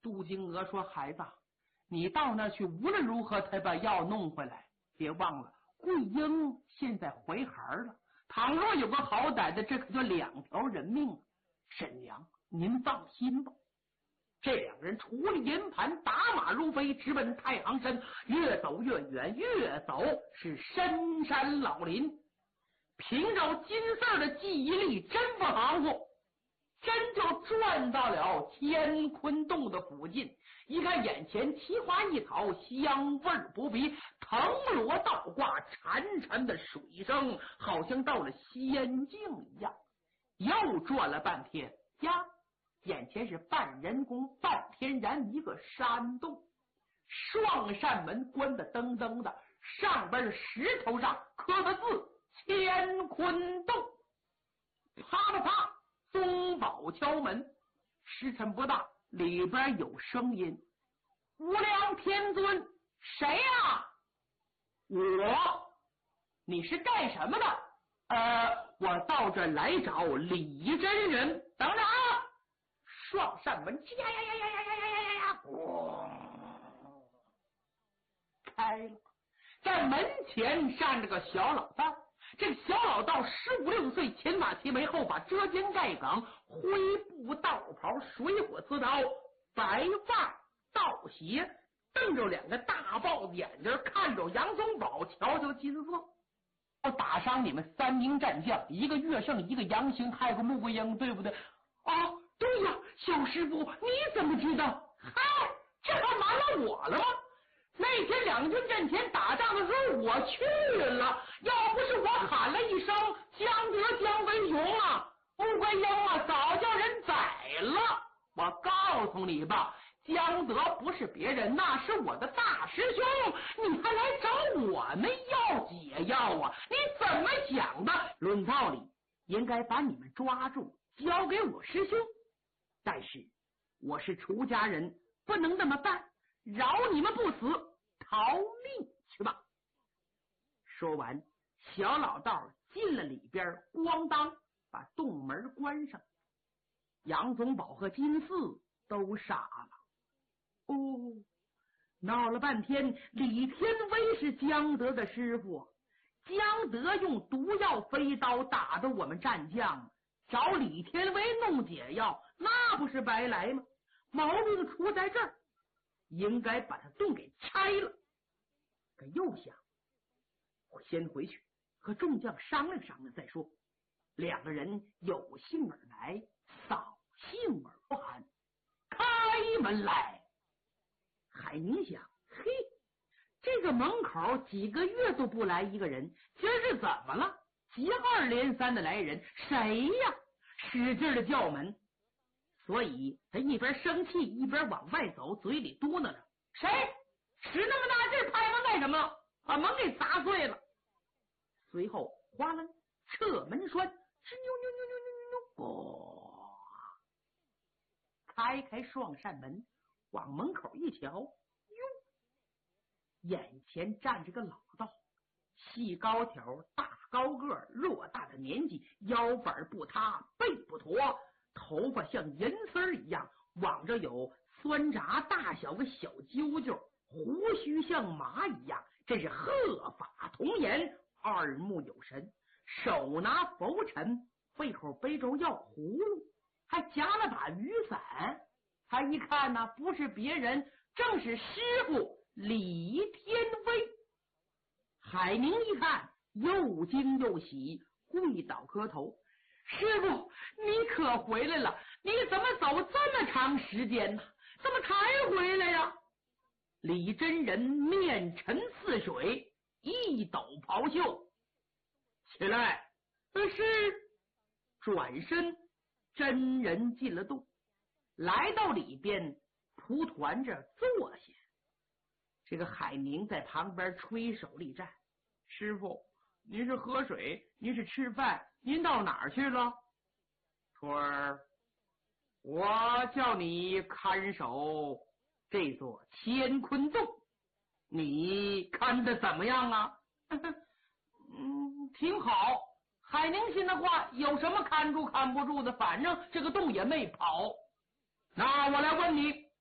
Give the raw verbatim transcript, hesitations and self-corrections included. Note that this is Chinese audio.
杜金娥说：“孩子，你到那去，无论如何才把药弄回来。别忘了，桂英现在怀孩了，倘若有个好歹的，这可就两条人命了。沈娘，您放心吧。”这两人除了银盘，打马如飞，直奔太行山。越走越远，越走是深山老林。凭着金四的记忆力，真不含糊，真就转到了乾坤洞的附近。一看眼前奇花异草，香味不比，藤萝倒挂，潺潺的水声，好像到了仙境一样。又转了半天呀，眼前是半人工半天然一个山洞，双扇门关得噔噔的，上边石头上刻的字乾坤洞。啪啪啪，宗宝敲门，时辰不大，里边有声音：“无量天尊，谁呀？”“我。”“你是干什么的？”“呃，我到这来找李真人。”“等着啊！”双扇门，呀呀呀呀呀呀呀呀呀呀！哇，开了。在门前站着个小老道，这个小老道十五六岁，前马齐眉，后把遮肩盖岗，灰布道袍，水火刺刀，白发道鞋，瞪着两个大豹子眼睛，看着杨宗保，瞧瞧金色。我打伤你们三名战将，一个岳胜，一个杨兴，还有个穆桂英，对不对？啊，对呀，小师傅，你怎么知道？嗨，这还瞒了我了吗？那天两军阵前打仗的时候我去了，要不是我喊了一声江德江文雄啊，穆桂英啊早叫人宰了。我告诉你吧，江德不是别人，那是我的大师兄，你还来找我们要解药啊？你怎么想的？论道理应该把你们抓住交给我师兄，但是我是出家人，不能那么办，饶你们不死，逃命去吧。说完，小老道进了里边，咣当把洞门关上。杨宗保和金四都傻了。哦，闹了半天，李天威是江德的师傅，江德用毒药飞刀打的我们战将，找李天威弄解药，那不是白来吗？毛病出在这儿，应该把他洞给拆了。可又想，我先回去和众将商量商量再说。两个人有幸而来，扫兴而不寒。开门来！海宁想，嘿，这个门口几个月都不来一个人，今儿是怎么了？接二连三的来人，谁呀？使劲的叫门。所以他一边生气一边往外走，嘴里嘟囔着：“谁？使那么大劲拍门干什么？把门给砸碎了。”随后哗啦，撤门栓，吱扭扭扭扭扭扭扭，哦，开开双扇门，往门口一瞧，哟，眼前站着个老道，细高条，大高个，偌大的年纪，腰板不塌，背不驼，头发像银丝一样，往着有酸炸大小个小揪揪，胡须像马一样，真是鹤发童颜，二目有神，手拿拂尘，背后背着药葫芦，还夹了把雨伞。他一看呢，不是别人，正是师傅李天威。海宁一看，又惊又喜，跪倒磕头：“师傅，你可回来了！你怎么走这么长时间呢？怎么才回来呀？”李真人面沉似水，一抖袍袖：“起来！”是。转身，真人进了洞，来到里边，蒲团着坐下。这个海宁在旁边吹手立战：“师傅，您是喝水，您是吃饭，您到哪儿去了？”“徒儿，我叫你看守这座乾坤洞，你看得怎么样啊？”“嗯，挺好。”海宁信的话，有什么看住看不住的？反正这个洞也没跑。那我来问你，